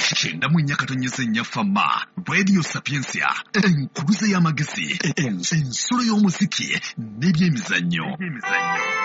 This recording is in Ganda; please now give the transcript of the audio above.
kyenda mu nnya katonnyesa ennya fama Radio Sapiensia enkuluze y'amagezi ensolo y'omuziki n'ebyemizannyo